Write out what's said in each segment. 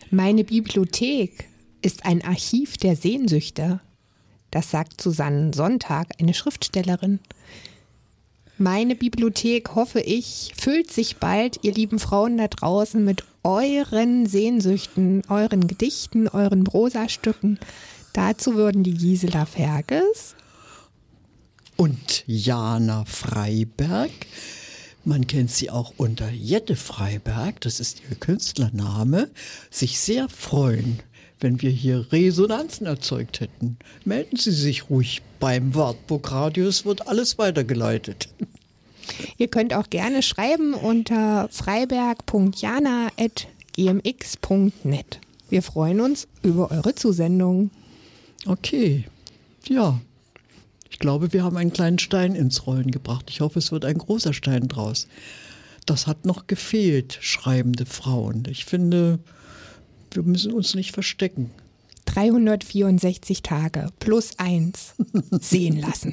Meine Bibliothek ist ein Archiv der Sehnsüchte. Das sagt Susanne Sonntag, eine Schriftstellerin. Meine Bibliothek, hoffe ich, füllt sich bald, ihr lieben Frauen da draußen, mit euren Sehnsüchten, euren Gedichten, euren Prosastücken. Dazu würden die Gisela Ferges und Jana Freiberg, man kennt sie auch unter Jette Freiberg, das ist ihr Künstlername, sich sehr freuen, wenn wir hier Resonanzen erzeugt hätten. Melden Sie sich ruhig beim Wartburg Radio, es wird alles weitergeleitet. Ihr könnt auch gerne schreiben unter freiberg.jana@gmx.net. Wir freuen uns über eure Zusendung. Okay, ja. Ich glaube, wir haben einen kleinen Stein ins Rollen gebracht. Ich hoffe, es wird ein großer Stein draus. Das hat noch gefehlt, schreibende Frauen. Ich finde, wir müssen uns nicht verstecken. 364 Tage plus 1 sehen lassen.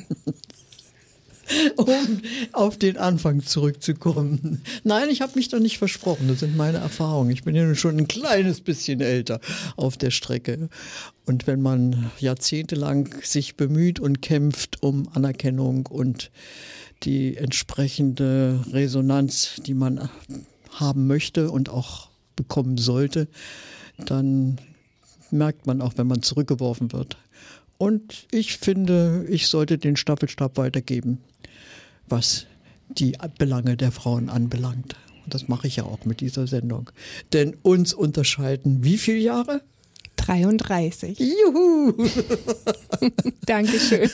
Um auf den Anfang zurückzukommen. Nein, ich habe mich doch nicht versprochen. Das sind meine Erfahrungen. Ich bin ja schon ein kleines bisschen älter auf der Strecke. Und wenn man jahrzehntelang sich bemüht und kämpft um Anerkennung und die entsprechende Resonanz, die man haben möchte und auch bekommen sollte, dann merkt man auch, wenn man zurückgeworfen wird. Und ich finde, ich sollte den Staffelstab weitergeben, was die Belange der Frauen anbelangt. Und das mache ich ja auch mit dieser Sendung. Denn uns unterscheiden wie viele Jahre? 33. Juhu! Dankeschön.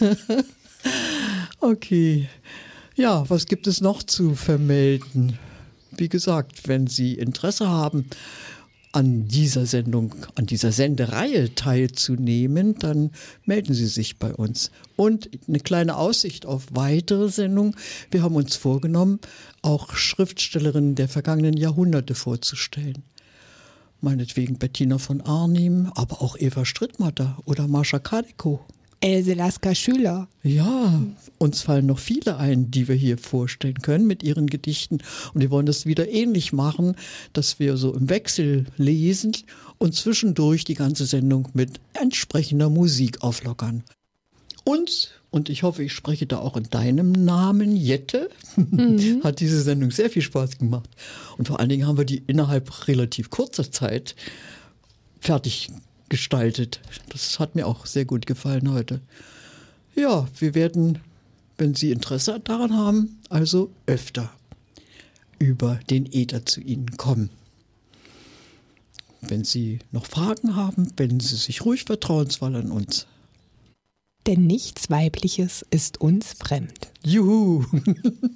Okay. Ja, was gibt es noch zu vermelden? Wie gesagt, wenn Sie Interesse haben, an dieser Sendung, an dieser Sendereihe teilzunehmen, dann melden Sie sich bei uns. Und eine kleine Aussicht auf weitere Sendungen. Wir haben uns vorgenommen, auch Schriftstellerinnen der vergangenen Jahrhunderte vorzustellen. Meinetwegen Bettina von Arnim, aber auch Eva Strittmatter oder Marsha Kadeko. Else Lasker-Schüler. Ja, uns fallen noch viele ein, die wir hier vorstellen können mit ihren Gedichten. Und wir wollen das wieder ähnlich machen, dass wir so im Wechsel lesen und zwischendurch die ganze Sendung mit entsprechender Musik auflockern. Uns, und ich hoffe, ich spreche da auch in deinem Namen, Jette, hat diese Sendung sehr viel Spaß gemacht. Und vor allen Dingen haben wir die innerhalb relativ kurzer Zeit fertig gestaltet. Das hat mir auch sehr gut gefallen heute. Ja, wir werden, wenn Sie Interesse daran haben, also öfter über den Äther zu Ihnen kommen. Wenn Sie noch Fragen haben, wenden Sie sich ruhig vertrauensvoll an uns. Denn nichts Weibliches ist uns fremd. Juhu!